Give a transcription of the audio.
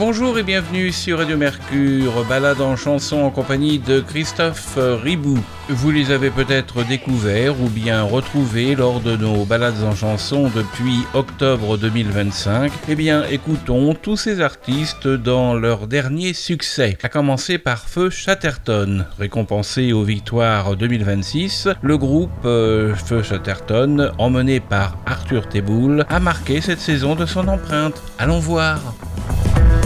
Bonjour et bienvenue sur Radio Mercure, balade en chanson en compagnie de Christophe Ribou. Vous les avez peut-être découverts ou bien retrouvés lors de nos balades en chanson depuis octobre 2025. Eh bien, écoutons tous ces artistes dans leur dernier succès. À commencer par Feu Chatterton, récompensé aux Victoires 2026. Le groupe Feu Chatterton, emmené par Arthur Teboul, a marqué cette saison de son empreinte. Allons voir.